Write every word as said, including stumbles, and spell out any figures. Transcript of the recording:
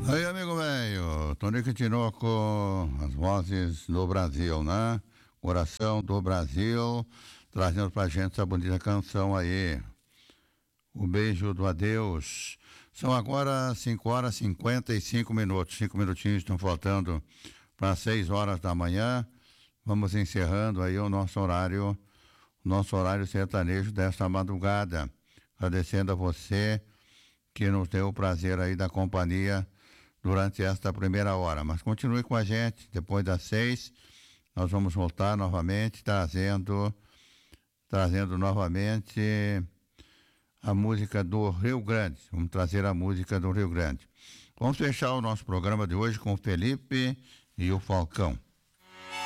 Aí, amigo velho, Tonico Tinoco, as vozes do Brasil, né? Coração do Brasil, trazendo pra gente essa bonita canção aí. O beijo do adeus. São agora cinco horas e cinquenta e cinco minutos. Cinco minutinhos estão faltando para seis horas da manhã. Vamos encerrando aí o nosso horário, nosso horário sertanejo desta madrugada. Agradecendo a você que nos deu o prazer aí da companhia durante esta primeira hora. Mas continue com a gente, depois das seis, nós vamos voltar novamente, trazendo, trazendo novamente a música do Rio Grande. Vamos trazer a música do Rio Grande. Vamos fechar o nosso programa de hoje com o Felipe e o Falcão.